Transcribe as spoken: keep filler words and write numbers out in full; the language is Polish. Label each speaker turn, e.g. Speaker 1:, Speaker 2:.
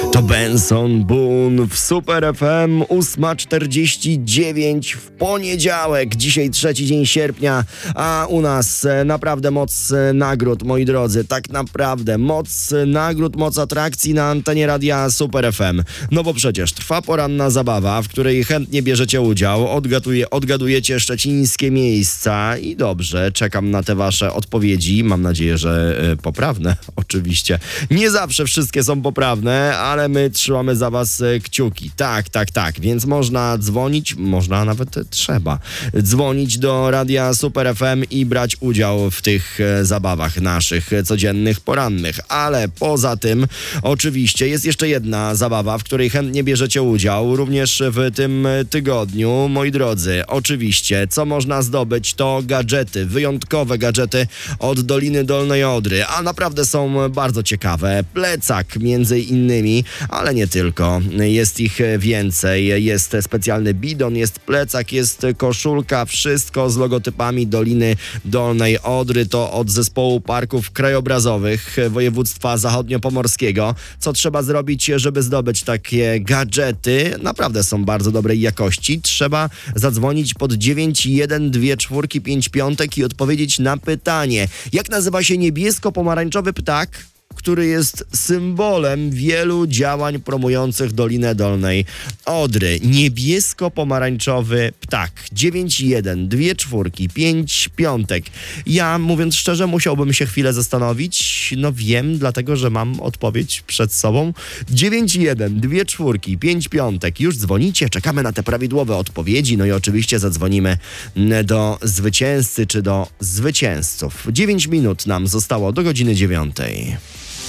Speaker 1: To Benson Boone w Super F M, ósma czterdzieści dziewięć w poniedziałek, dzisiaj trzeci dzień sierpnia, a u nas naprawdę moc nagród, moi drodzy, tak naprawdę moc nagród, moc atrakcji na antenie radia Super F M. No bo przecież trwa poranna zabawa, w której chętnie bierzecie udział, odgaduje, odgadujecie szczecińskie miejsca i dobrze, czekam na te wasze odpowiedzi, mam nadzieję, że y, poprawne, oczywiście. Nie zawsze wszystkie są poprawne, ale my trzymamy za was kciuki. Tak, tak, tak. Więc można dzwonić, można nawet trzeba dzwonić do radia Super F M i brać udział w tych zabawach naszych codziennych, porannych. Ale poza tym oczywiście jest jeszcze jedna zabawa, w której chętnie bierzecie udział również w tym tygodniu. Moi drodzy, oczywiście, co można zdobyć, to gadżety, wyjątkowe gadżety od Doliny Dolnej Odry, a naprawdę są bardzo ciekawe. Plecak między innymi, ale nie tylko. Jest ich więcej. Jest specjalny bidon, jest plecak, jest koszulka, wszystko z logotypami Doliny Dolnej Odry. To od zespołu parków krajobrazowych województwa zachodniopomorskiego. Co trzeba zrobić, żeby zdobyć takie gadżety? Naprawdę są bardzo dobrej jakości. Trzeba zadzwonić pod dziewięć jeden dwa cztery pięć pięć i odpowiedzieć na pytanie. Jak nazywa się niebiesko-pomarańczowy ptak, który jest symbolem wielu działań promujących Dolinę Dolnej Odry? Niebiesko-pomarańczowy ptak. dziewięć jeden dwa cztery pięć pięć. Ja, mówiąc szczerze, musiałbym się chwilę zastanowić. No wiem, dlatego, że mam odpowiedź przed sobą. dziewięć jeden dwa cztery pięć pięć. Już dzwonicie, czekamy na te prawidłowe odpowiedzi. No i oczywiście zadzwonimy do zwycięzcy czy do zwycięzców. dziewięć minut nam zostało do godziny dziewiątej.